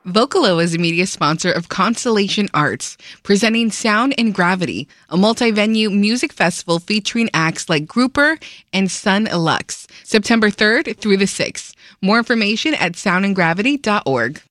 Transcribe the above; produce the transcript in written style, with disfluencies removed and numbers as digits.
Vocalo is a media sponsor of Constellation Arts, presenting Sound and Gravity, a multi-venue music festival featuring acts like Grouper and Sun Lux, September 3rd through the 6th. More information at soundandgravity.org.